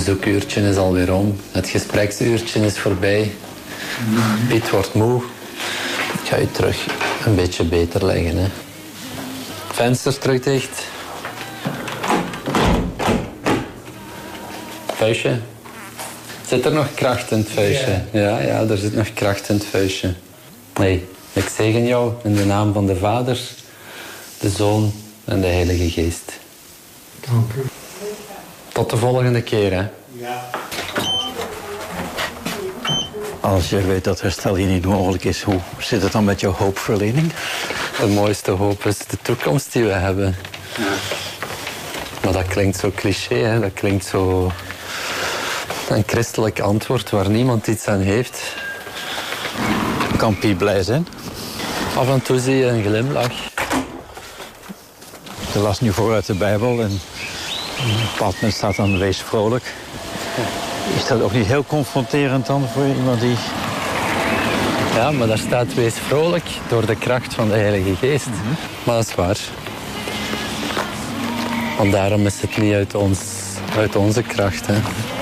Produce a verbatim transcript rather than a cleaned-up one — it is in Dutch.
bezoekuurtje is alweer om. Het gespreksuurtje is voorbij. Piet wordt moe. Ik ga je terug een beetje beter leggen. Hè. Venster terug dicht. Vuistje. Zit er nog kracht in het vuistje? Ja, ja, ja, er zit nog kracht in het vuistje. Nee, ik zegen jou in de naam van de Vader, de Zoon en de Heilige Geest. Dank u. Tot de volgende keer, hè. Ja. Als je weet dat herstel hier niet mogelijk is, hoe zit het dan met jouw hoopverlening? De mooiste hoop is de toekomst die we hebben. Ja. Maar dat klinkt zo cliché, hè. Dat klinkt zo... een christelijk antwoord waar niemand iets aan heeft. Kan Piet blij zijn? Af en toe zie je een glimlach. Je las nu voor uit de Bijbel en op een bepaald moment staat dan wees vrolijk. Is dat ook niet heel confronterend dan voor iemand die... Ja, maar daar staat wees vrolijk door de kracht van de Heilige Geest. Mm-hmm. Maar dat is waar. Want daarom is het niet uit, ons, uit onze kracht, hè.